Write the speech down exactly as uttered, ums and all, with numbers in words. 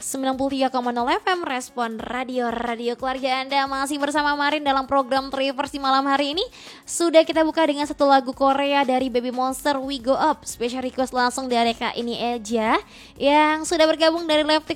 sembilan puluh tiga koma nol F M Respon Radio-Radio keluarga Anda. Masih bersama Marin dalam program Trivers di malam hari ini. Sudah kita buka dengan satu lagu Korea dari Baby Monster, We Go Up. Special request langsung dari Kak Ini Eja yang sudah bergabung dari Lefty